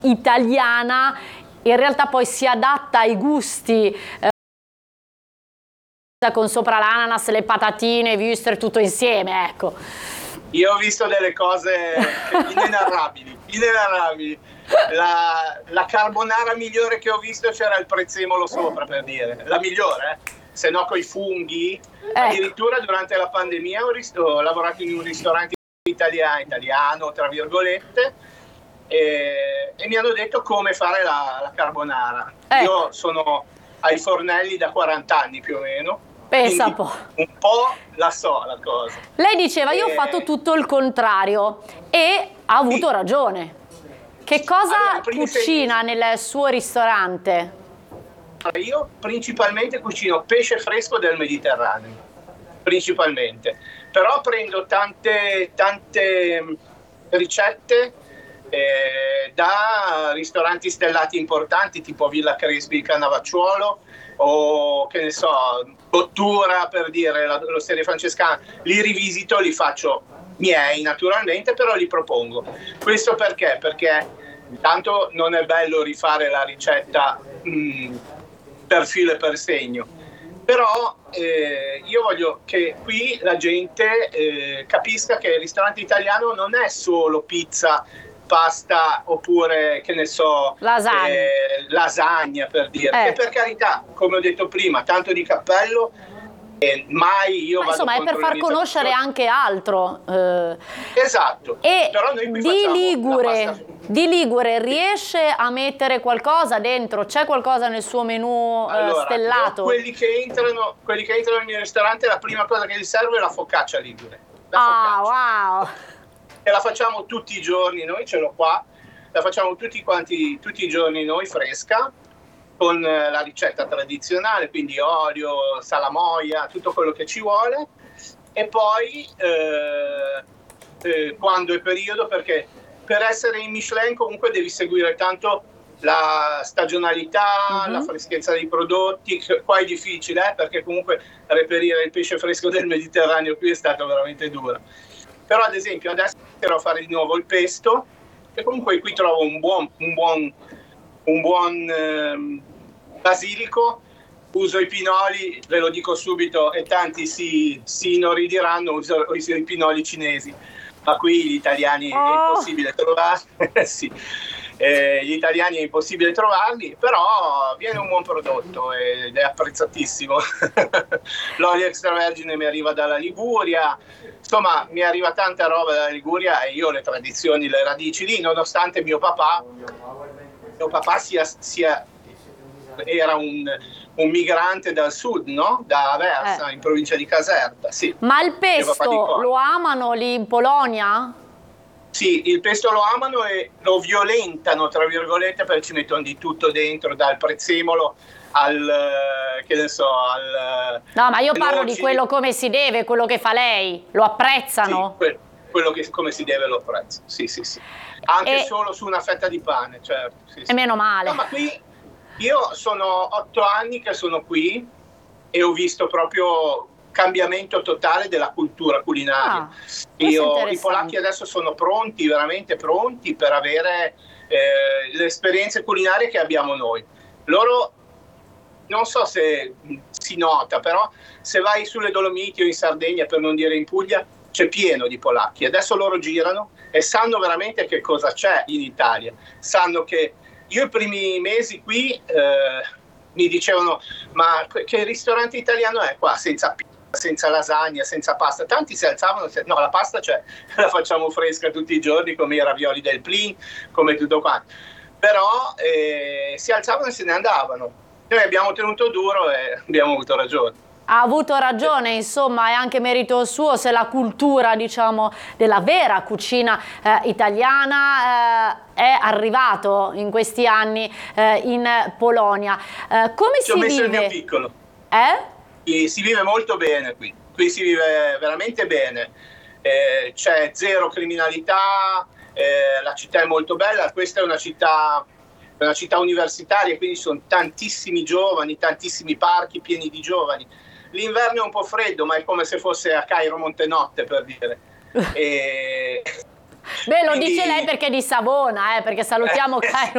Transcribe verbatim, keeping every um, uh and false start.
italiana in realtà poi si adatta ai gusti, eh, con sopra l'ananas, le patatine, wurstel, tutto insieme, ecco. Io ho visto delle cose inenarrabili, inenarrabili. La, la carbonara migliore che ho visto c'era il prezzemolo sopra, per dire. La migliore, eh? Se no coi funghi. Ecco. Addirittura durante la pandemia ho, ho lavorato in un ristorante italiano, italiano tra virgolette, e, e mi hanno detto come fare la, la carbonara. Ecco. Io sono ai fornelli da quaranta anni più o meno. Pensa un po'. Un po' la so la cosa. Lei diceva, io ho fatto tutto il contrario, e ha avuto sì. ragione. Che cosa allora, cucina sei... nel suo ristorante? Io principalmente cucino pesce fresco del Mediterraneo, principalmente. Però prendo tante, tante ricette eh, da ristoranti stellati importanti, tipo Villa Crespi Cannavacciuolo, o che ne so, Bottura, per dire, l'Osteria Francescana. Li rivisito, li faccio miei naturalmente, però li propongo. Questo perché? Perché intanto non è bello rifare la ricetta mh, per filo e per segno, però eh, io voglio che qui la gente eh, capisca che il ristorante italiano non è solo pizza, pasta oppure, che ne so, lasagna, eh, lasagna per dire. Eh. E per carità, come ho detto prima, tanto di cappello, e mai io Ma vado insomma è per far conoscere anche altro. Eh. Esatto. E però noi qui di Ligure, di Ligure riesce a mettere qualcosa dentro? C'è qualcosa nel suo menù allora, eh, stellato? Quelli che, entrano, quelli che entrano nel mio ristorante, la prima cosa che gli serve è la focaccia ligure. La ah, focaccia. Wow! E la facciamo tutti i giorni, noi ce l'ho qua, la facciamo tutti quanti, tutti i giorni noi, fresca, con la ricetta tradizionale, quindi olio, salamoia, tutto quello che ci vuole, e poi eh, eh, quando è periodo, perché per essere in Michelin comunque devi seguire tanto la stagionalità, uh-huh. la freschezza dei prodotti. Qua è difficile, eh, perché comunque reperire il pesce fresco del Mediterraneo qui è stato veramente duro. Però ad esempio adesso andrò a fare di nuovo il pesto, e comunque qui trovo un buon, un buon, un buon eh, basilico, uso i pinoli, ve lo dico subito e tanti si, si inorridiranno, uso, uso i pinoli cinesi, ma qui gli italiani oh. è impossibile trovarli, sì. eh, gli italiani è impossibile trovarli, però viene un buon prodotto ed è apprezzatissimo. L'olio extravergine mi arriva dalla Liguria, insomma mi arriva tanta roba dalla Liguria, e io le tradizioni, le radici lì, nonostante mio papà, mio papà sia, sia era un, un migrante dal sud, no? Da Aversa, eh. in provincia di Caserta, sì. Ma il pesto lo amano lì in Polonia? Sì, il pesto lo amano e lo violentano, tra virgolette, perché ci mettono di tutto dentro, dal prezzemolo al, che ne so, al... No, ma io parlo di quello come si deve, quello che fa lei. Lo apprezzano? Sì, quello, quello che come si deve lo apprezzo, sì, sì, sì. Anche e... solo su una fetta di pane, certo. Sì, sì. E meno male. No, ma qui io sono otto anni che sono qui e ho visto proprio cambiamento totale della cultura culinaria. Ah, io, i polacchi adesso sono pronti, veramente pronti per avere eh, le esperienze culinarie che abbiamo noi. Loro, non so se si nota, però se vai sulle Dolomiti o in Sardegna, per non dire in Puglia, c'è pieno di polacchi. Adesso loro girano e sanno veramente che cosa c'è in Italia. Sanno che io i primi mesi qui eh, mi dicevano: ma che ristorante italiano è qua senza pizza, senza lasagna, senza pasta? Tanti si alzavano, no, la pasta c'è, la facciamo fresca tutti i giorni, come i ravioli del Plin, come tutto quanto. Però eh, si alzavano e se ne andavano. Noi abbiamo tenuto duro e abbiamo avuto ragione. Ha avuto ragione, insomma, è anche merito suo se la cultura, diciamo, della vera cucina eh, italiana eh, è arrivato in questi anni eh, in Polonia. Eh, come Ci si ho messo vive? Il mio piccolo. Eh? E si vive molto bene qui, qui si vive veramente bene, eh, c'è zero criminalità, eh, la città è molto bella, questa è una città... è una città universitaria, quindi ci sono tantissimi giovani, tantissimi parchi pieni di giovani. L'inverno è un po' freddo, ma è come se fosse a Cairo Montenotte, per dire. E... Beh, lo quindi... dice lei perché è di Savona, eh, perché salutiamo eh, Cairo